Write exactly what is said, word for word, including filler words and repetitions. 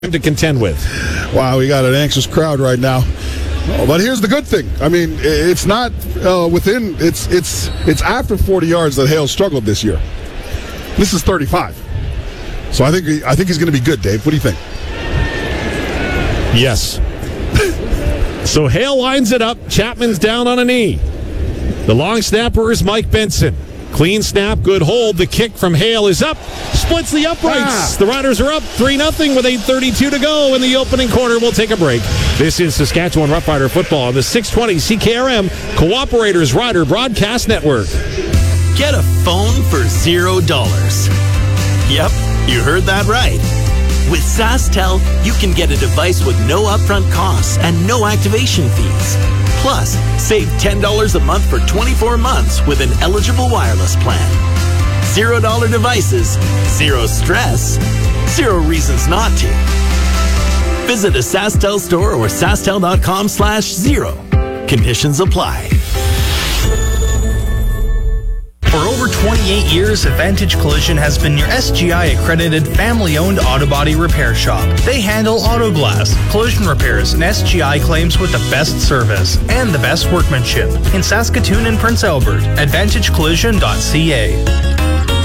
to contend with. Wow, we got an anxious crowd right now. But here's the good thing. I mean, it's not uh, within. It's it's it's after forty yards that Hale struggled this year. This is thirty-five. So I think I think he's going to be good, Dave. What do you think? Yes. So Hale lines it up. Chapman's down on a knee. The long snapper is Mike Benson. Clean snap, good hold. The kick from Hale is up. Splits the uprights. Ah. The Riders are up three nothing with eight thirty-two to go in the opening quarter. We'll take a break. This is Saskatchewan Roughrider football on the six twenty C K R M Cooperators Rider Broadcast Network. Get a phone for zero dollars. Yep, you heard that right. With SaskTel, you can get a device with no upfront costs and no activation fees. Plus, save ten dollars a month for twenty-four months with an eligible wireless plan. Zero dollar devices, zero stress, zero reasons not to. Visit a SaskTel store or SaskTel.com slash zero. Conditions apply. For over twenty-eight years, Advantage Collision has been your S G I-accredited, family-owned auto body repair shop. They handle auto glass, collision repairs, and S G I claims with the best service and the best workmanship in Saskatoon and Prince Albert. advantage collision dot c a.